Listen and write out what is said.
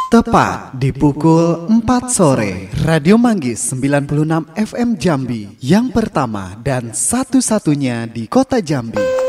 Tepat di pukul 4 sore, Radio Manggis 96 FM Jambi, yang pertama dan satu-satunya di kota Jambi.